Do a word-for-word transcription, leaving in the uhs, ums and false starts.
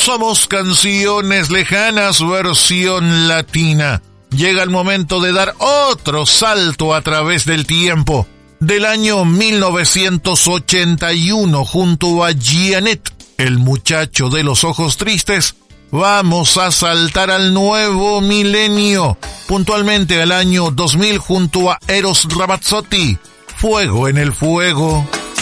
Somos Canciones Lejanas versión latina. Llega el momento de dar otro salto a través del tiempo. Del año mil novecientos ochenta y uno, junto a Jeanette, el muchacho de los ojos tristes, vamos a saltar al nuevo milenio, puntualmente al año dos mil, junto a Eros Ramazzotti, Fuego en el Fuego.